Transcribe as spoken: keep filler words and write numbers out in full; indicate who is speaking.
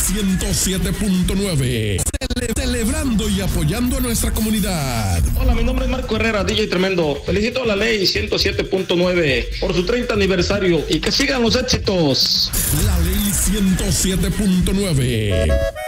Speaker 1: ciento siete punto nueve. Cele celebrando y apoyando a nuestra comunidad.
Speaker 2: Hola, mi nombre es Marco Herrera, D J Tremendo. Felicito a la ley ciento siete punto nueve por su treinta aniversario y que sigan los éxitos.
Speaker 1: La ley ciento siete punto nueve.